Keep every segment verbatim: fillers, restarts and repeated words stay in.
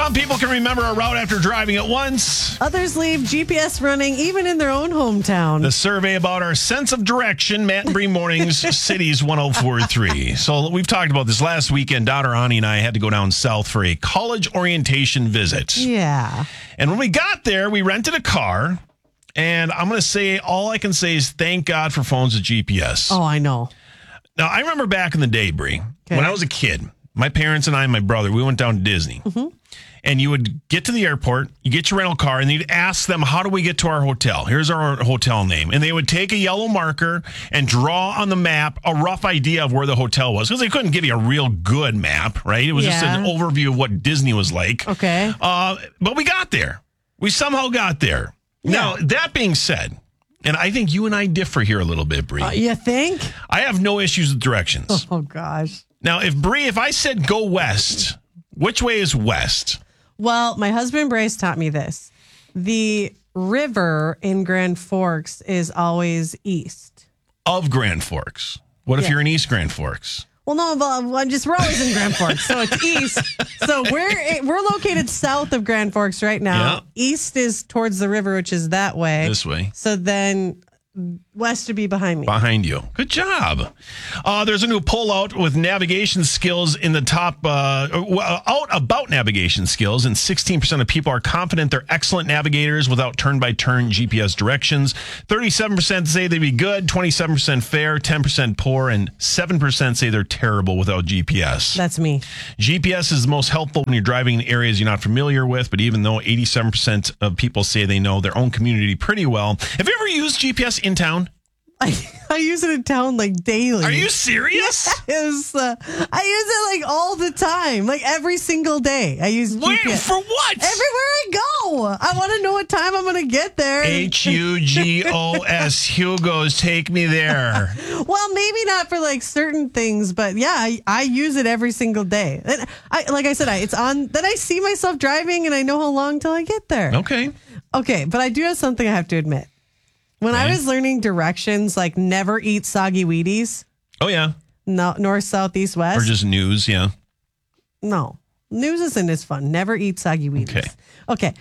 Some people can remember a route after driving it once. Others leave G P S running even in their own hometown. The survey about our sense of direction, Matt and Bree Mornings, Cities one oh four point three. So we've talked about this last weekend. Daughter Ani and I had to go down south for a college orientation visit. Yeah. And when we got there, we rented a car. And I'm going to say, all I can say is thank God for phones with G P S. Oh, I know. Now, I remember back in the day, Bree, okay. when I was a kid, my parents and I and my brother, we went down to Disney. Mm-hmm. And you would get to the airport, you get your rental car, and you'd ask them, how do we get to our hotel? Here's our hotel name. And they would take a yellow marker and draw on the map a rough idea of where the hotel was. Because they couldn't give you a real good map, right? It was yeah. just an overview of what Disney was like. Okay. Uh, but we got there. We somehow got there. Yeah. Now, that being said, and I think you and I differ here a little bit, Bree. Uh, you think? I have no issues with directions. Oh, gosh. Now, if Bree, if I said go west, which way is west? Well, my husband Bryce taught me this. The river in Grand Forks is always east. Of Grand Forks. What if yeah. you're in East Grand Forks? Well, no, but I'm just, we're always in Grand Forks, so it's east. So we're we're located south of Grand Forks right now. Yeah. East is towards the river, which is that way. This way. So then west would be behind me. Behind you. Good job. Uh, there's a new poll out with navigation skills in the top, uh, out about navigation skills, and sixteen percent of people are confident they're excellent navigators without turn-by-turn G P S directions. thirty-seven percent say they'd be good, twenty-seven percent fair, ten percent poor, and seven percent say they're terrible without G P S. That's me. G P S is the most helpful when you're driving in areas you're not familiar with, but even though eighty-seven percent of people say they know their own community pretty well, have you ever used G P S in town? I, I use it in town like daily. Are you serious? Yes. Uh, I use it like all the time, like every single day. I use Wait, G P S. for what? Everywhere I go. I want to know what time I'm going to get there. H U G O S, Hugo's, take me there. Well, maybe not for like certain things, but yeah, I, I use it every single day. And I, like I said, I, it's on, then I see myself driving and I know how long till I get there. Okay. Okay, but I do have something I have to admit. When okay. I was learning directions, like never eat soggy Wheaties. Oh, yeah. No, north, south, east, west. Or just news, yeah. No, news isn't as fun. Never eat soggy Wheaties. Okay. Okay.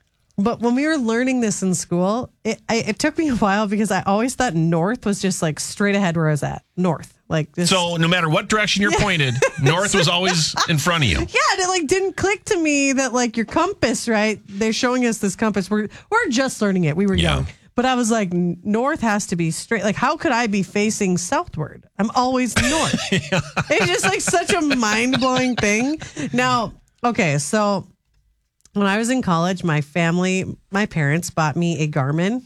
But when we were learning this in school, it, I, it took me a while because I always thought north was just like straight ahead where I was at. North. Like this. So no matter what direction you're Yeah. pointed, north was always in front of you. Yeah, and it like didn't click to me that like your compass, right? They're showing us this compass. We're we're just learning it. We were Yeah. young. But I was like, north has to be straight. Like, how could I be facing southward? I'm always north. yeah. It's just like such a mind-blowing thing. Now, okay, so when I was in college, my family, my parents bought me a Garmin,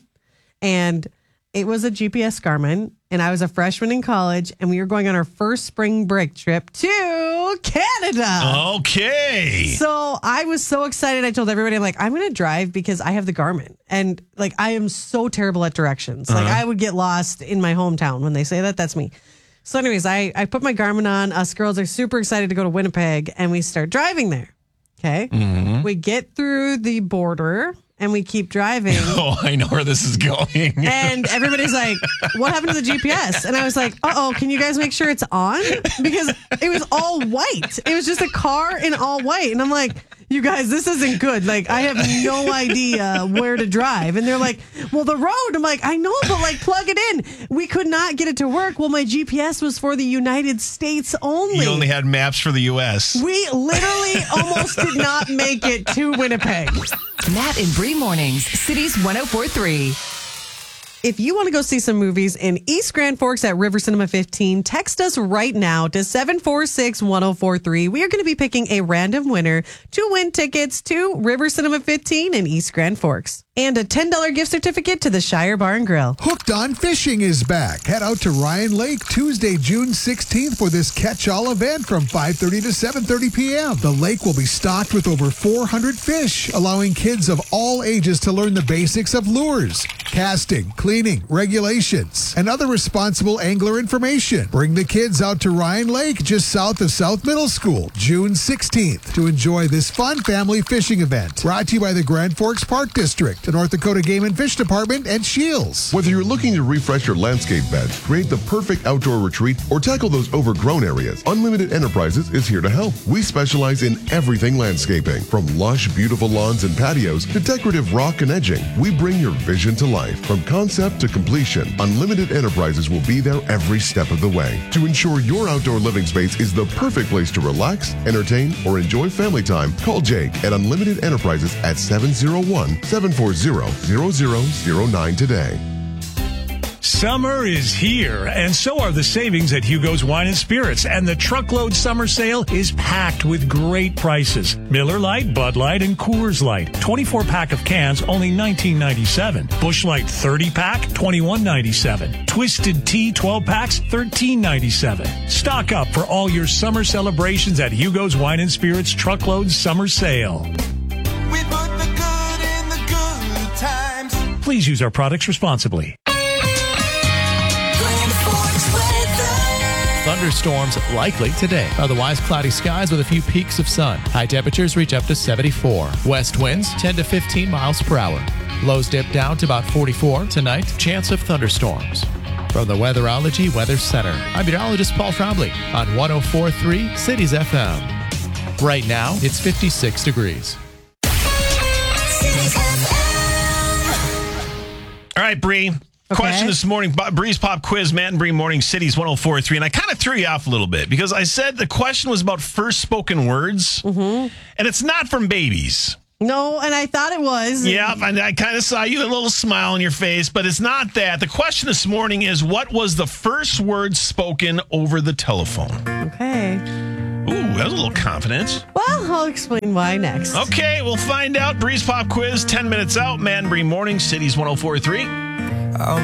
and it was a G P S Garmin, and I was a freshman in college, and we were going on our first spring break trip to Canada. Okay. So I was so excited. I told everybody, I'm like, I'm going to drive because I have the Garmin. And like, I am so terrible at directions. Like, Uh-huh. I would get lost in my hometown. When they say that, that's me. So anyways, I, I put my Garmin on. Us girls are super excited to go to Winnipeg, and we start driving there. Okay. Mm-hmm. We get through the border and we keep driving. Oh, I know where this is going. And everybody's like, what happened to the G P S? And I was like, uh-oh, can you guys make sure it's on? Because it was all white. It was just a car in all white. And I'm like, you guys, this isn't good. Like, I have no idea where to drive. And they're like, well, the road. I'm like, I know, but like, plug it in. We could not get it to work. Well, my G P S was for the United States only. You only had maps for the U S. We literally almost did not make it to Winnipeg. Matt and Bree Mornings, Cities one oh four point three. If you want to go see some movies in East Grand Forks at River Cinema fifteen, text us right now to seven four six, one oh four three. We are going to be picking a random winner to win tickets to River Cinema fifteen in East Grand Forks. And a ten dollars gift certificate to the Shire Bar and Grill. Hooked on Fishing is back. Head out to Ryan Lake Tuesday, June sixteenth for this catch-all event from five thirty to seven thirty p.m. The lake will be stocked with over four hundred fish, allowing kids of all ages to learn the basics of lures, casting, cleaning, regulations, and other responsible angler information. Bring the kids out to Ryan Lake just south of South Middle School, June sixteenth, to enjoy this fun family fishing event. Brought to you by the Grand Forks Park District. to North Dakota Game and Fish Department and Shields. Whether you're looking to refresh your landscape bed, create the perfect outdoor retreat, or tackle those overgrown areas, Unlimited Enterprises is here to help. We specialize in everything landscaping, from lush, beautiful lawns and patios to decorative rock and edging. We bring your vision to life. From concept to completion, Unlimited Enterprises will be there every step of the way to ensure your outdoor living space is the perfect place to relax, entertain, or enjoy family time. Call Jake at Unlimited Enterprises at seven oh one, seven four zero, zero zero zero nine today. Summer is here, and so are the savings at Hugo's Wine and Spirits. And the truckload summer sale is packed with great prices. Miller Lite, Bud Light, and Coors Light. twenty-four pack of cans, only nineteen ninety-seven. Busch Light thirty pack, twenty-one ninety-seven. Twisted Tea twelve packs, thirteen ninety-seven. Stock up for all your summer celebrations at Hugo's Wine and Spirits Truckload Summer Sale. We put the good in the good times. Please use our products responsibly. Thunderstorms likely today. Otherwise, cloudy skies with a few peaks of sun. High temperatures reach up to seventy-four. West winds ten to fifteen miles per hour. Lows dip down to about forty-four. Tonight, chance of thunderstorms. From the Weatherology Weather Center, I'm meteorologist Paul Trombley on one oh four point three Cities F M. Right now, it's fifty-six degrees. All right, Bree. Okay. Question this morning, Breeze Pop Quiz, Matt and Bree Morning Cities one oh four point three. And I kind of threw you off a little bit because I said the question was about first spoken words. Mm-hmm. And it's not from babies. No, and I thought it was. Yeah, and I kind of saw you, a little smile on your face, but it's not that. The question this morning is, what was the first word spoken over the telephone? Okay. Ooh, that was a little confidence. Well, I'll explain why next. Okay, we'll find out. Breeze Pop Quiz, ten minutes out. Matt and Bree Morning Cities one oh four point three.